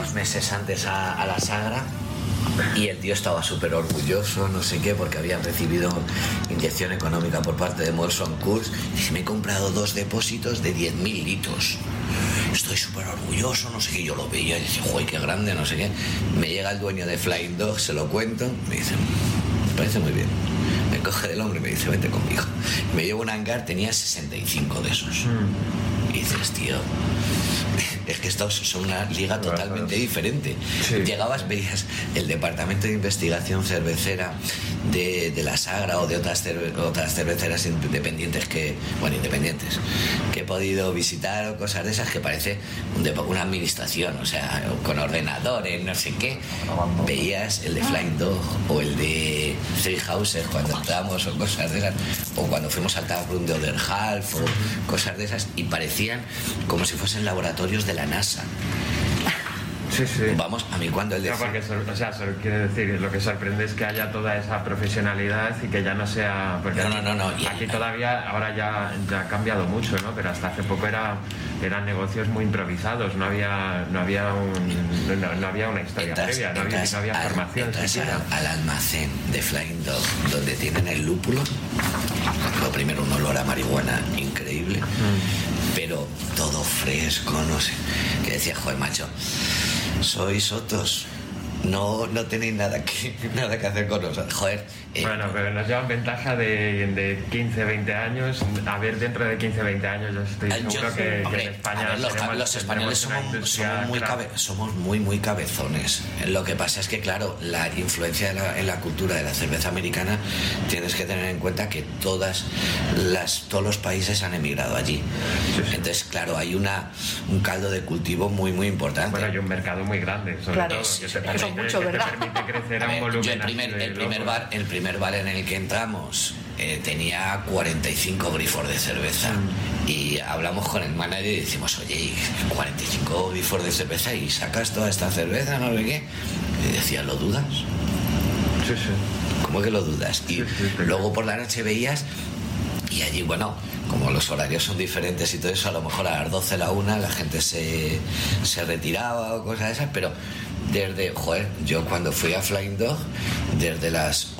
unos meses antes a la Sagra. Y el tío estaba súper orgulloso, no sé qué, porque había recibido inyección económica por parte de Molson Coors. Dice, me he comprado 2 depósitos de 10.000 litros. Estoy súper orgulloso, no sé qué. Yo lo veía y decía, joder, qué grande, no sé qué. Me llega el dueño de Flying Dog, se lo cuento, me dice, me parece muy bien. Me coge del hombro y me dice, vente conmigo. Me llevo un hangar, tenía 65 de esos. Y dices, tío, es que estos son una liga totalmente diferente. Sí. Llegabas, veías el departamento de investigación cervecera de la Sagra o de otras cerveceras independientes que he podido visitar o cosas de esas, que parece una administración, o sea, con ordenadores, no sé qué. Veías el de Flying Dog o el de Three Houses cuando entramos o cosas de esas, o cuando fuimos al Taproom de Other Half o cosas de esas, y parecían como si fuesen laboratorios de la NASA. Sí, sí. Vamos, a mí cuando él decía... No, porque solo quiere decir, lo que sorprende es que haya toda esa profesionalidad y que ya no sea... Porque no. Aquí todavía, ahora ya ha cambiado mucho, ¿no? Pero hasta hace poco eran negocios muy improvisados, no había una historia previa, no había formación siquiera. Al almacén de Flying Dog, donde tienen el lúpulo, lo primero, un olor a marihuana increíble, pero todo fresco, no sé, que decía, joder, macho, sois sotos, no tenéis nada que hacer con nosotros. Joder. Bueno, pero nos llevan ventaja de 15, 20 años. A ver, dentro de 15, 20 años yo estoy seguro que en España... Los españoles somos muy cabezones. Lo que pasa es que, claro, la influencia en la cultura de la cerveza americana, tienes que tener en cuenta que todos los países han emigrado allí. Sí. Entonces, claro, hay un caldo de cultivo muy importante. Bueno, hay un mercado muy grande, sobre todo, que te permite crecer a un volumen. El primer bar en el que entramos tenía 45 grifos de cerveza, y hablamos con el manager y decimos, oye, 45 grifos de cerveza y sacas toda esta cerveza, no sé qué. Y decía, ¿lo dudas? Sí. ¿Cómo que lo dudas? Y luego por la noche veías, y allí, bueno, como los horarios son diferentes y todo eso, a lo mejor a las 12, la 1 la gente se retiraba o cosas de esas, pero yo cuando fui a Flying Dog, desde las